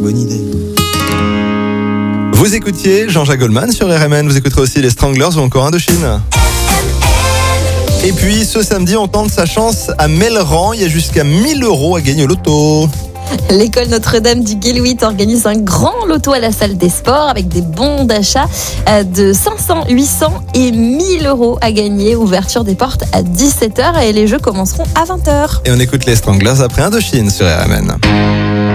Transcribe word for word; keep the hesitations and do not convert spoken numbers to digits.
Bonne idée. Vous écoutiez Jean-Jacques Goldman sur R M N, vous écouterez aussi les Stranglers ou encore Indochine. Et puis ce samedi, on tente sa chance à Melleran, il y a jusqu'à mille euros à gagner au loto. L'école Notre-Dame du Guilhuit organise un grand loto à la salle des sports avec des bons d'achat de cinq cents, huit cents et mille euros à gagner. Ouverture des portes à dix-sept heures et les jeux commenceront à vingt heures. Et on écoute les Stranglers après Indochine sur R M N.